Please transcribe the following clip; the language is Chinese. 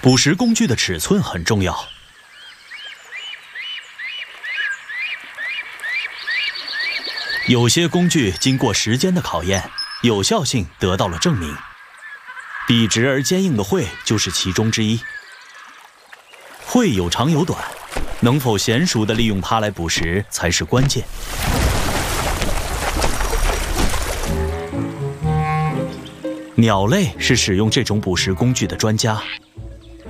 捕食工具的尺寸很重要。有些工具经过时间的考验，有效性得到了证明。笔直而坚硬的喙就是其中之一。喙有长有短，能否娴熟地利用它来捕食才是关键。鸟类是使用这种捕食工具的专家，